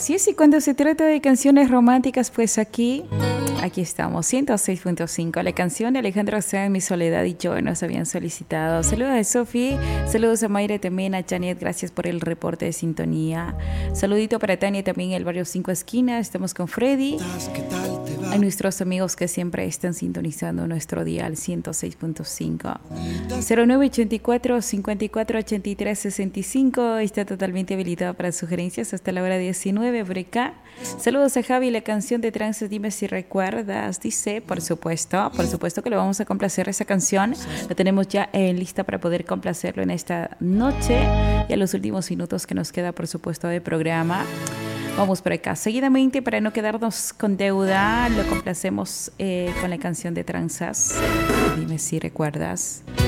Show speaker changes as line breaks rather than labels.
Así es, y cuando se trata de canciones románticas, pues aquí estamos, 106.5. La canción de Alejandro Sanz, Mi Soledad y Yo, nos habían solicitado. Saludos a Sofi, saludos a Mayra también, a Janet, gracias por el reporte de sintonía. Saludito para Tania también, el barrio Cinco Esquinas, estamos con Freddy. A nuestros amigos que siempre están sintonizando nuestro dial 106.5. 0984 54 83 65. Está totalmente habilitado para sugerencias hasta la hora 19 por acá. Saludos a Javi, la canción de Trance, dime si recuerdas. Dice, por supuesto que lo vamos a complacer esa canción. La tenemos ya lista para poder complacerlo en esta noche. Y a los últimos minutos que nos queda, por supuesto, de programa. Vamos por acá. Seguidamente, para no quedarnos con deuda, lo complacemos con la canción de Tranzas. Dime si recuerdas.